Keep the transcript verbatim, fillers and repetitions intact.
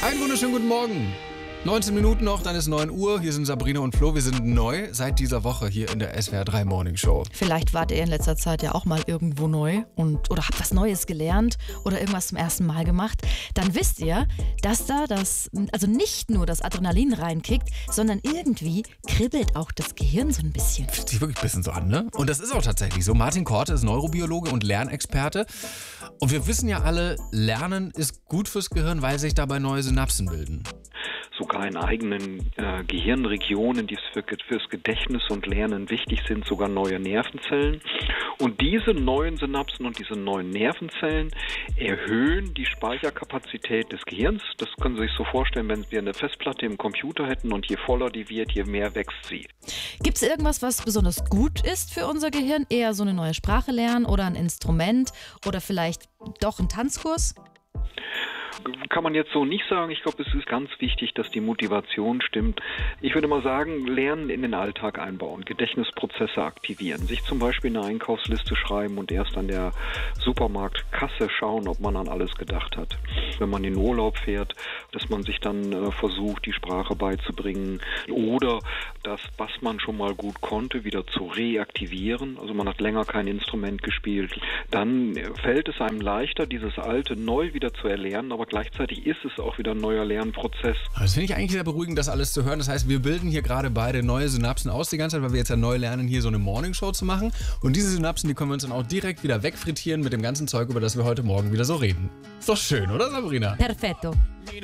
Einen wunderschönen guten Morgen. neunzehn Minuten noch, dann ist neun Uhr. Hier sind Sabrina und Flo. Wir sind neu seit dieser Woche hier in der S W R drei Morning Show. Vielleicht wart ihr in letzter Zeit ja auch mal irgendwo neu und oder habt was Neues gelernt oder irgendwas zum ersten Mal gemacht. Dann wisst ihr, dass da das, also nicht nur das Adrenalin reinkickt, sondern irgendwie kribbelt auch das Gehirn so ein bisschen. Fühlt sich wirklich ein bisschen so an, ne? Und das ist auch tatsächlich so. Martin Korte ist Neurobiologe und Lernexperte. Und wir wissen ja alle, Lernen ist gut fürs Gehirn, weil sich dabei neue Synapsen bilden. Sogar in eigenen äh, Gehirnregionen, die für, fürs Gedächtnis und Lernen wichtig sind, sogar neue Nervenzellen. Und diese neuen Synapsen und diese neuen Nervenzellen erhöhen die Speicherkapazität des Gehirns. Das können Sie sich so vorstellen, wenn wir eine Festplatte im Computer hätten und je voller die wird, je mehr wächst sie. Gibt es irgendwas, was besonders gut ist für unser Gehirn? Eher so eine neue Sprache lernen oder ein Instrument oder vielleicht doch ein Tanzkurs? Kann man jetzt so nicht sagen. Ich glaube, es ist ganz wichtig, dass die Motivation stimmt. Ich würde mal sagen, Lernen in den Alltag einbauen, Gedächtnisprozesse aktivieren, sich zum Beispiel eine Einkaufsliste schreiben und erst an der Supermarktkasse schauen, ob man an alles gedacht hat. Wenn man in Urlaub fährt, dass man sich dann äh, versucht, die Sprache beizubringen oder das, was man schon mal gut konnte, wieder zu reaktivieren. Also man hat länger kein Instrument gespielt. Dann fällt es einem leichter, dieses Alte neu wieder zu erlernen, aber gleichzeitig ist es auch wieder ein neuer Lernprozess. Das finde ich eigentlich sehr beruhigend, das alles zu hören. Das heißt, wir bilden hier gerade beide neue Synapsen aus die ganze Zeit, weil wir jetzt ja neu lernen, hier so eine Morningshow zu machen. Und diese Synapsen, die können wir uns dann auch direkt wieder wegfrittieren mit dem ganzen Zeug, über das wir heute Morgen wieder so reden. Ist doch schön, oder Sabrina? Perfetto.